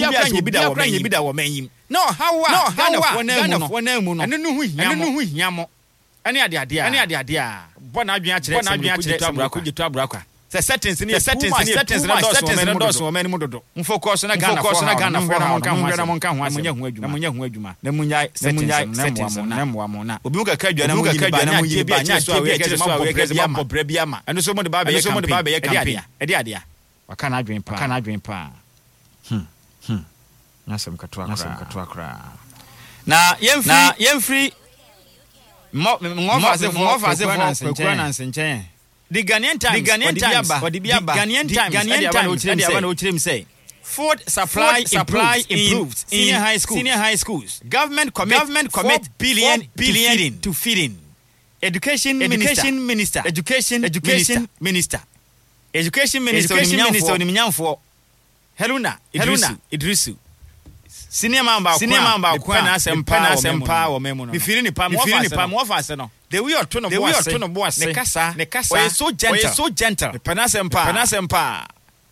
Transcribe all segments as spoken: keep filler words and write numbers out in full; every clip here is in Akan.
akra nye bi da wo menyi bi da wo menyi no hawa no hawa Ghana fo na mu no ene no hu hia ene no hu hia mo ene ade ade a ene ade ade a bo na adwen a kire bo na adwen a kire abrako gito abrako se settings ni settings ni settings na doso wo men mu dodo focus na Ghana fo na Ghana fo na monka ho na monka ho amunya ho adwuma na munya ho adwuma na munya settings na mo mo na obi muka ka adwa na munya ka na munya ba nya so a we kire so a we kire ma bobra bi ama eno so mo de ba be so mo de ba be campaign ede ade a waka na adwen pa waka na adwen pa hm hm nasem katoa kra nasem katoa kra na yemfri na yemfri mo ngofa se ngofa se kwa na nsenchen the Ghanaian Times, the Ghanaian Times, or the Ghanaian Times, Ghanaian Times, the Ghanaian say, food supply, supply improved in senior high schools. Senior high schools. Government commit, government commit billion, billion to feeding. Education, education minister, education, education minister, education minister, education minister, Nimyanfo, Haruna, Haruna, Idrisu. Senior member, senior member, Kwana Sempa, Sempa, or Memono. If you need Pam, if you need Pam, what no. The way of tone of boss, tone of boss, Nekasa, Nekasa, so gentle, so gentle. Panasempa, Panasempa.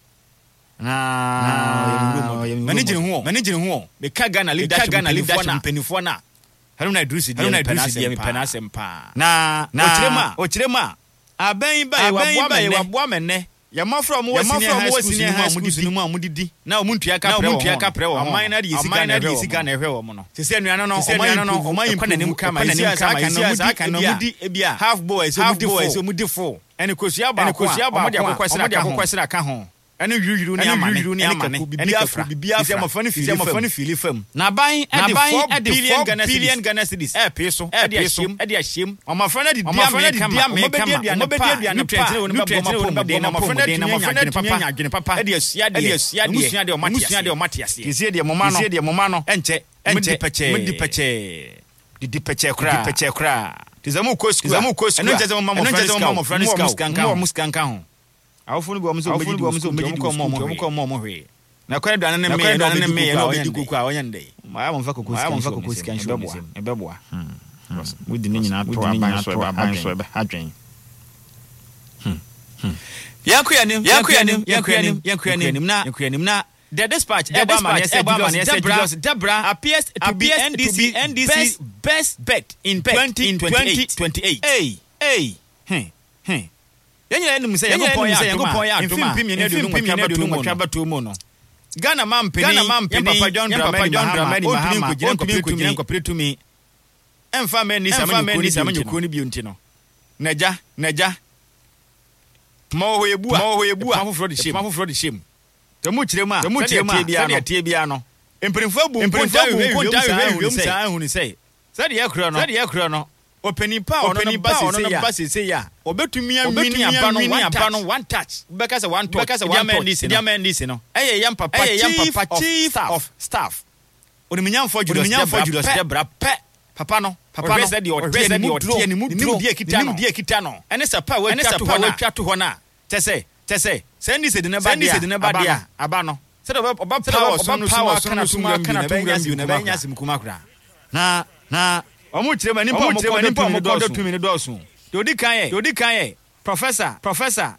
Ah, managing who, managing who, the Kagana lead that Gana lead that Penifona. Haruna Idrisu, Haruna Idrisu, Panasempa. Na, na, Ochirema, Ochirema. Aben ba wa woman ne. Ya mafro mo senior high school senior mu amudidi na omuntu ya ka pre wo ya ka pre wo aman na de yisika na yisika na ehwe wo mo no se se nuano no oman no oman improve kama isia ka isia na mudi ebia half boys mudi four mudi four ene kosua ba kosua ba mo de akokwasira ka akokwasira ka ho ene yuyuru ni amane ene amane ene afra bibia afra mo fani fili mo fani fili fam na ban e de four billion Ghana billion Ghana cedis e peso e de ahyem e de ahyem o ma fana de dia me kama mo be dia na be dia na nutrient ne ba mo mo de na mo fana de na fana papa adwene papa e de asia de asia de musua de o matia de o matia se kisi de mo ma no kisi de mo ma no enche enche peche mudi peche di peche kra di peche kra tizamu ko school tizamu ko school eno nche mo ma mo friends ka mo muskanka ho awofunu bi omzo omeji bi omzo omeji ko mo mo ko mo mo hwe na kwa dwan ne me no ne me no be dikuku a onye ndey ma mo mfa kokosika ma mo mfa kokosika nshebeboa ebeboa we di nyina to aban so e aban so e adwen yakuyanim yakuyanim yakuyanim yakuyanim na yakuyanim na the dispatch the dispatch Debra Debra appears to be N D C N D C best bet in twenty twenty-eight hey hey hey hey yenye enu mse yakopon ya yakopon ya atoma mfimpi mu twaba to mu no Ghana mampeni Ghana mampeni Papa John Dramani Mahama otumi kugire nkopretumi emfa me ni sama nyuko ni bi nti no naja naja mo ho ebua mo ho ebua afofro de shame afofro de shame temu kirema temu kirema sɛ tie bia no emprenfo bu emprenfo bu konta hwehwem saa hu ni sɛ sɛ de yakura no sɛ de yakura no openipa ono no ba sese ya obetumi amini aba no one touch beka say one touch beka say one touch dia mendis no eye yam papa chief of staff oniminyam for Julius Debra pe papa no papa no said the otie ni otie ni mu dro ni dia kita no ene sapa wa twa to ho na tese tese sendi se de ne ba dia sendi se de ne ba dia aba no said oba power so no kana suma kana tunga mbi na benya simkuma kra na na omu kirema nimpa mo kodo tumi ne doso de odi kan ye de odi kan ye professor professor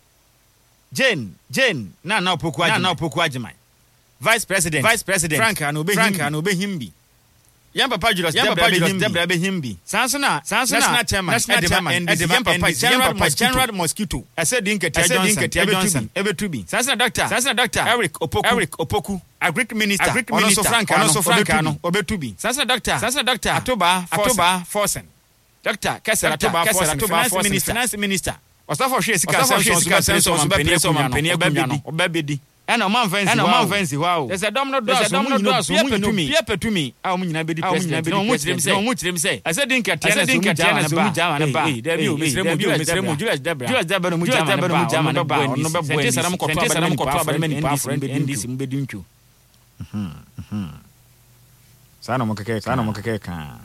Jane Jane na na opoku ajima na na opoku ajima vice president vice president Frank Anobe Frank Anobe Himbi yam papa Julius Debra be Himbi sansona sansona national chairman national chairman and yam papa general general mosquito I said Dinketia Johnson ebetubi sansona doctor sansona doctor Eric Opoku Eric Opoku agric minister agric minister Frank Ano Frank Ano obetubi sansona doctor sansona doctor Atoba Atoba Forsen doctor Kessel Atoba Forsen finance minister Ostafo hwe sika senso so be preso mampeni obabedi obabedi ena man fancy ena man fancy wow there's a domino do there's a domino do so petumi pia petumi a o munyina bedi president no mu kirem say no mu kirem say I said Dinketia na so mu jama so mu jama na ba there be o misremo Julius Debra Julius Debra no mu jama na ba no ba no ba bo ni saram ko to saram ko to ba mani pa friend N D C mu bedi ntwu mhm mhm sana mo keke sana mo keke kan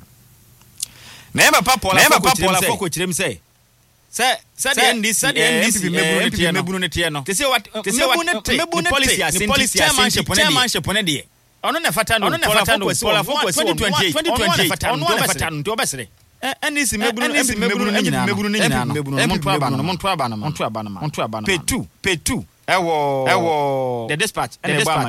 na eba papola na eba papola foko kirem say Say, say the N D C, the N D C mebunu ne tie no. Te say what? Te say what? Mebunu policy as policy chairmanship chairmanship on dey. Ono na fata no, ono na fata no. twenty twenty-eight, ono na fata no, ono na fata no. To obesere. N D C mebunu, N D C mebunu ne nyina. Mebunu ne nyina no. Monto aba no, monto aba no, monto aba no. Monto aba no. P two, P two. Ewo, ewo. The dispatch, the dispatch.